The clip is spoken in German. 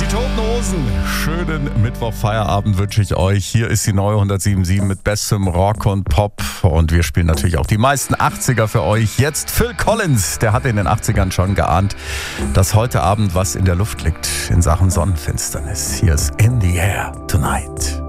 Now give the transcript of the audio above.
Die Toten Hosen. Schönen Mittwoch-Feierabend wünsche ich euch. Hier ist die neue 107.7 mit bestem Rock und Pop. Und wir spielen natürlich auch die meisten 80er für euch. Jetzt Phil Collins. Der hat in den 80ern schon geahnt, dass heute Abend was in der Luft liegt in Sachen Sonnenfinsternis. Hier ist In the Air Tonight.